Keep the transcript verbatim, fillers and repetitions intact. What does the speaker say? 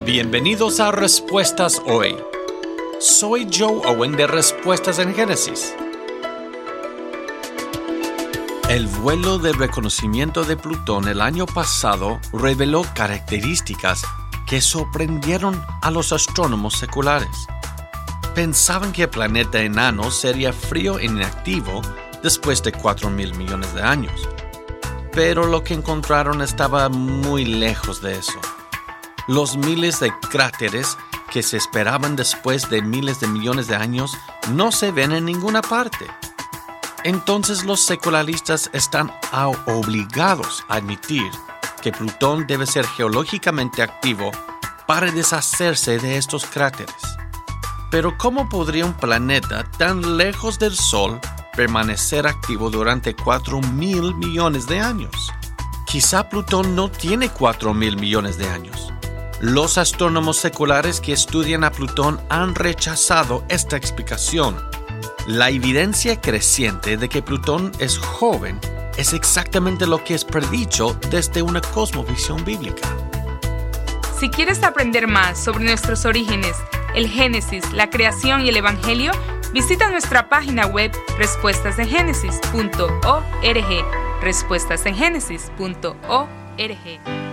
Bienvenidos a Respuestas Hoy. Soy Joe Owen de Respuestas en Génesis. El vuelo de reconocimiento de Plutón el año pasado reveló características que sorprendieron a los astrónomos seculares. Pensaban que el planeta enano sería frío e inactivo después de cuatro mil millones de años. Pero lo que encontraron estaba muy lejos de eso. Los miles de cráteres que se esperaban después de miles de millones de años no se ven en ninguna parte. Entonces los secularistas están obligados a admitir que Plutón debe ser geológicamente activo para deshacerse de estos cráteres. Pero ¿cómo podría un planeta tan lejos del Sol permanecer activo durante cuatro mil millones de años? Quizá Plutón no tiene cuatro mil millones de años. Los astrónomos seculares que estudian a Plutón han rechazado esta explicación. La evidencia creciente de que Plutón es joven es exactamente lo que es predicho desde una cosmovisión bíblica. Si quieres aprender más sobre nuestros orígenes, el Génesis, la creación y el Evangelio, visita nuestra página web respuestas en génesis punto org. respuestas en génesis punto org.